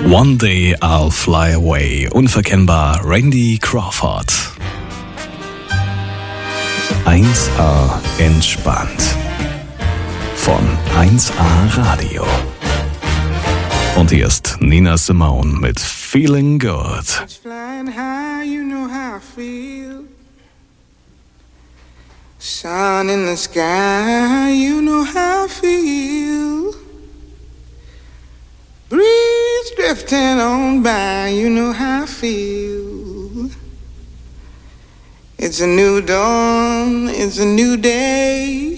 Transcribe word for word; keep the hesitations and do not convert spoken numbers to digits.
One Day I'll Fly Away, unverkennbar Randy Crawford. eins A entspannt von eins A Radio. Und hier ist Nina Simone mit Feeling Good. Flying high, you know how I feel. Sun in the sky, you know how I feel. Breeze drifting on by, you know how I feel. It's a new dawn, it's a new day.